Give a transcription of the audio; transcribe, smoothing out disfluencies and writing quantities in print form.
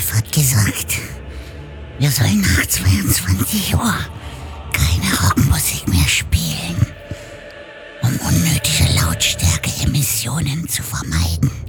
Chef hat gesagt, wir sollen nach 22 Uhr keine Rockmusik mehr spielen, um unnötige Lautstärke-Emissionen zu vermeiden.